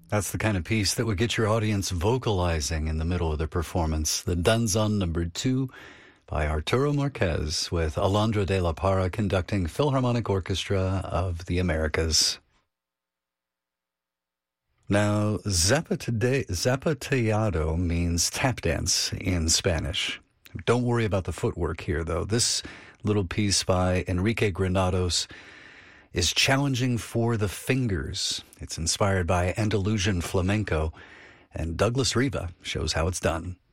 That's the kind of piece that would get your audience vocalizing in the middle of their performance. The Danzón Number 2 by Arturo Marquez with Alondra de la Parra conducting Philharmonic Orchestra of the Americas. Now, zapateado means tap dance in Spanish. Don't worry about the footwork here, though. This little piece by Enrique Granados is challenging for the fingers. It's inspired by Andalusian flamenco, and Douglas Riva shows how it's done.